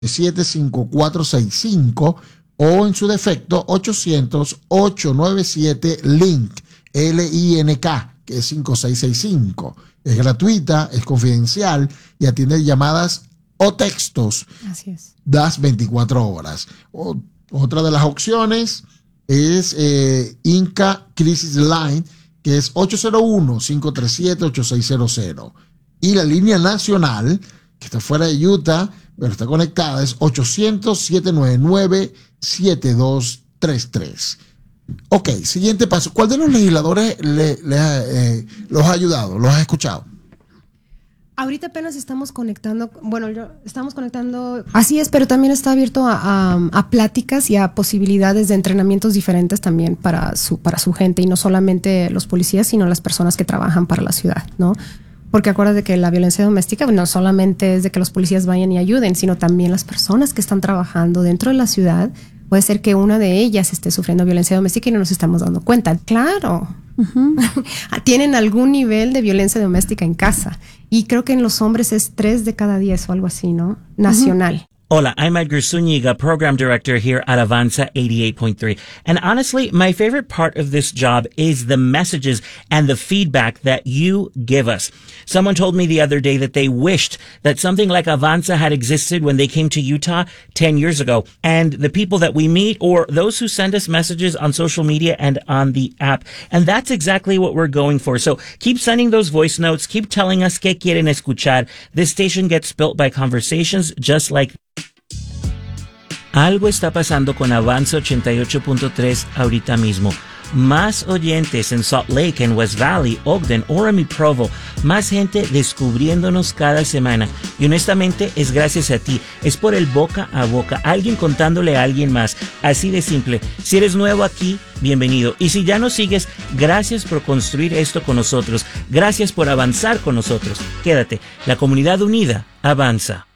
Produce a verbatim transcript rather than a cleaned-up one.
siete cinco cuatro seis cinco o en su defecto ochocientos, ocho nueve siete, link, L I N K, que es cinco seis seis cinco. Es gratuita, es confidencial y atiende llamadas o textos. Así es. Das veinticuatro horas. O, otra de las opciones es eh, Inca Crisis Line, que es ocho cero uno, cinco tres siete, ocho seis cero cero. Y la línea nacional, que está fuera de Utah, pero está conectada, es ochocientos, siete nueve nueve, siete dos tres tres. Ok, siguiente paso. ¿Cuál de los legisladores le, le, eh, los ha ayudado? ¿Los ha escuchado? Ahorita apenas estamos conectando, bueno, yo, estamos conectando, así es, pero también está abierto a, a, a pláticas y a posibilidades de entrenamientos diferentes también para su, para su gente, y no solamente los policías, sino las personas que trabajan para la ciudad, ¿no? Porque acuérdate que la violencia doméstica no solamente es de que los policías vayan y ayuden, sino también las personas que están trabajando dentro de la ciudad. Puede ser que una de ellas esté sufriendo violencia doméstica y no nos estamos dando cuenta. Claro, uh-huh. Tienen algún nivel de violencia doméstica en casa. Y creo que en los hombres es tres de cada diez o algo así, ¿no? Nacional. Uh-huh. Hola, I'm Edgar Zúñiga, Program Director here at Avanza eighty-eight point three. And honestly, my favorite part of this job is the messages and the feedback that you give us. Someone told me the other day that they wished that something like Avanza had existed when they came to Utah ten years ago. And the people that we meet, or those who send us messages on social media and on the app. And that's exactly what we're going for. So keep sending those voice notes. Keep telling us qué quieren escuchar. This station gets built by conversations just like Algo está pasando con Avanza ochenta y ocho punto tres ahorita mismo. Más oyentes en Salt Lake, en West Valley, Ogden, Orem y Provo. Más gente descubriéndonos cada semana. Y honestamente es gracias a ti. Es por el boca a boca. Alguien contándole a alguien más. Así de simple. Si eres nuevo aquí, bienvenido. Y si ya nos sigues, gracias por construir esto con nosotros. Gracias por avanzar con nosotros. Quédate. La comunidad unida avanza.